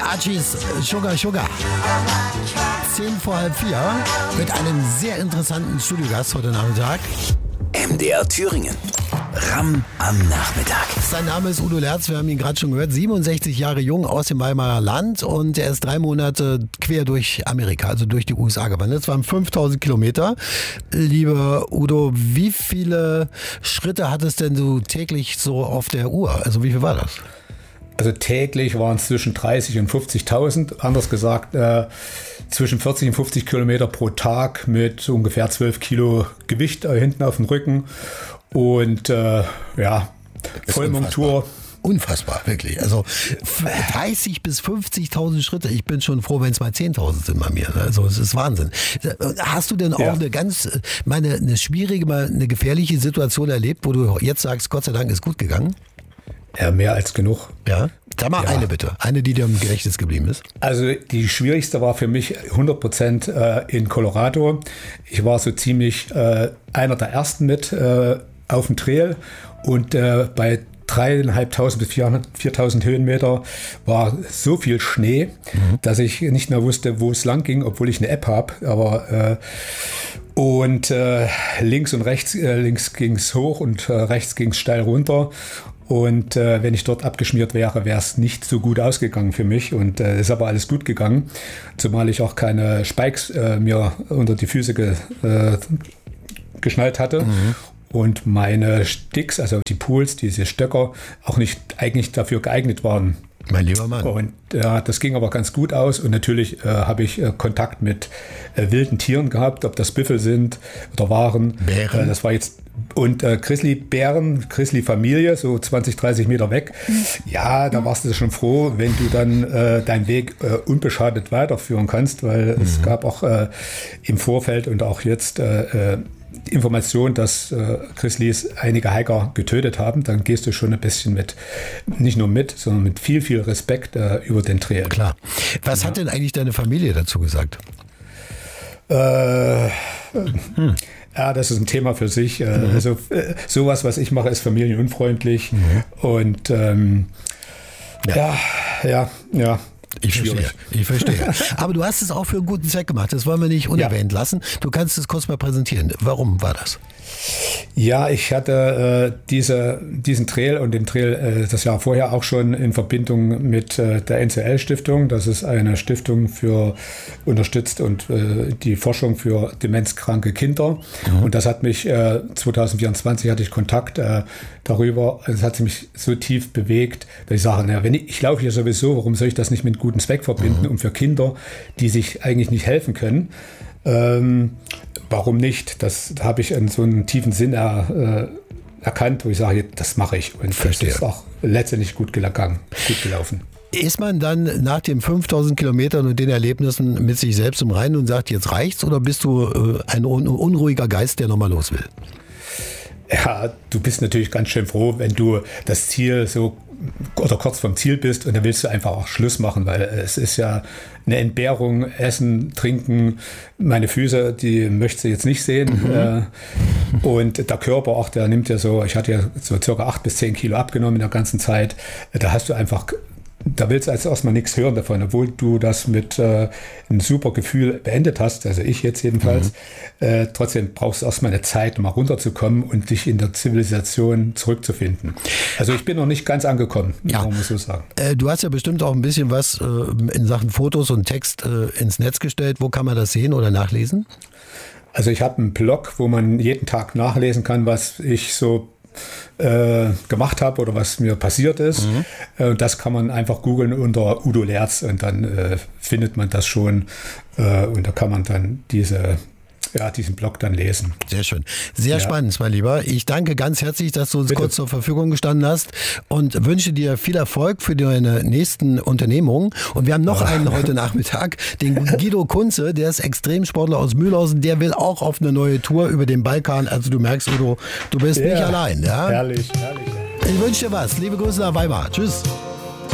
Archies Sugar Sugar. 3:10 mit einem sehr interessanten Studiogast heute Nachmittag. MDR Thüringen. Ramm am Nachmittag. Sein Name ist Udo Lerz, wir haben ihn gerade schon gehört, 67 Jahre jung aus dem Weimarer Land und er ist 3 Monate quer durch Amerika, also durch die USA gewandert. Das waren 5000 Kilometer. Lieber Udo, wie viele Schritte hattest denn du täglich so auf der Uhr? Also wie viel war das? Also täglich waren es zwischen 30 und 50.000, anders gesagt zwischen 40 und 50 Kilometer pro Tag mit ungefähr 12 Kilo Gewicht hinten auf dem Rücken und Vollmontur. Unfassbar, wirklich. Also 30 bis 50.000 Schritte. Ich bin schon froh, wenn es mal 10.000 sind bei mir. Also es ist Wahnsinn. Hast du denn auch eine schwierige, mal eine gefährliche Situation erlebt, wo du jetzt sagst, Gott sei Dank ist gut gegangen? Ja, mehr als genug. Ja. Sag mal eine bitte. Eine, die dir im Gedächtnis geblieben ist. Also die schwierigste war für mich 100% in Colorado. Ich war so ziemlich einer der ersten mit auf dem Trail und bei 3.500 bis 4.000 Höhenmeter war so viel Schnee, dass ich nicht mehr wusste, wo es lang ging, obwohl ich eine App habe. Aber links und rechts, links ging es hoch und rechts ging es steil runter. Und wenn ich dort abgeschmiert wäre, wäre es nicht so gut ausgegangen für mich. Und ist aber alles gut gegangen, zumal ich auch keine Spikes mir unter die Füße geschnallt hatte. Und meine Sticks, also die Pools, diese Stöcker, auch nicht eigentlich dafür geeignet waren. Mein lieber Mann. Und das ging aber ganz gut aus. Und natürlich habe ich Kontakt mit wilden Tieren gehabt, ob das Büffel sind oder waren. Bären. Das war jetzt. Und Grizzlybären, Grizzly-Familie, so 20, 30 Meter weg. Ja, da warst du schon froh, wenn du dann deinen Weg unbeschadet weiterführen kannst, weil es gab auch im Vorfeld und auch jetzt Information, dass Grizzlies einige Hiker getötet haben. Dann gehst du schon ein bisschen nicht nur mit, sondern mit viel, viel Respekt über den Trail. Klar. Was hat denn eigentlich deine Familie dazu gesagt? Ja, das ist ein Thema für sich. Also sowas, was ich mache, ist familienunfreundlich. Und Ich verstehe. Aber du hast es auch für einen guten Zweck gemacht. Das wollen wir nicht unerwähnt lassen. Du kannst es kurz mal präsentieren. Warum war das? Ja, ich hatte diesen Trail und den Trail das Jahr vorher auch schon in Verbindung mit der NCL-Stiftung. Das ist eine Stiftung für unterstützt und die Forschung für demenzkranke Kinder. Und das hat mich 2024 hatte ich Kontakt darüber. Es hat mich so tief bewegt, dass ich sage, ich laufe hier sowieso, warum soll ich das nicht mit einem guten Zweck verbinden? Und für Kinder, die sich eigentlich nicht helfen können, warum nicht? Das habe ich in so einem tiefen Sinn erkannt, wo ich sage, das mache ich. Und das ist auch letztendlich gut gelaufen. Ist man dann nach den 5000 Kilometern und den Erlebnissen mit sich selbst im Reinen und sagt, jetzt reicht's? Oder bist du ein unruhiger Geist, der nochmal los will? Ja, du bist natürlich ganz schön froh, wenn du das Ziel so oder kurz vom Ziel bist und dann willst du einfach auch Schluss machen, weil es ist ja eine Entbehrung, Essen, Trinken. Meine Füße, die möchtest du jetzt nicht sehen. Und der Körper auch, der nimmt ja so, ich hatte ja so circa 8 bis 10 Kilo abgenommen in der ganzen Zeit. Da hast du einfach, da willst du als erstmal nichts hören davon, obwohl du das mit einem super Gefühl beendet hast, also ich jetzt jedenfalls. Trotzdem brauchst du erstmal eine Zeit, mal runterzukommen und dich in der Zivilisation zurückzufinden. Also ich bin noch nicht ganz angekommen, kann man so sagen. Du hast ja bestimmt auch ein bisschen was in Sachen Fotos und Text ins Netz gestellt. Wo kann man das sehen oder nachlesen? Also ich habe einen Blog, wo man jeden Tag nachlesen kann, was ich so gemacht habe oder was mir passiert ist. Das kann man einfach googeln unter Udo Lerz und dann findet man das schon und da kann man dann diesen Blog dann lesen. Sehr schön. Sehr spannend, mein Lieber. Ich danke ganz herzlich, dass du uns kurz zur Verfügung gestanden hast und wünsche dir viel Erfolg für deine nächsten Unternehmungen. Und wir haben noch einen heute Nachmittag, den Guido Kunze, der ist Extremsportler aus Mühlhausen, der will auch auf eine neue Tour über den Balkan. Also du merkst, Udo, du bist nicht allein. Ja? Herrlich. Ich wünsche dir was. Liebe Grüße nach Weimar. Tschüss.